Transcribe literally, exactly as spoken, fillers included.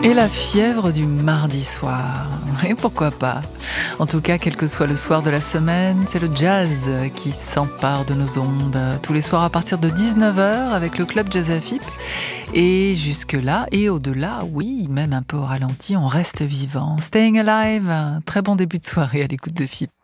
Et la fièvre du mardi soir, et pourquoi pas. En tout cas, quel que soit le soir de la semaine, c'est le jazz qui s'empare de nos ondes. Tous les soirs à partir de dix-neuf heures avec le club Jazz F I P. Et jusque-là, et au-delà, oui, même un peu au ralenti, on reste vivant. Staying Alive, un très bon début de soirée à l'écoute de F I P.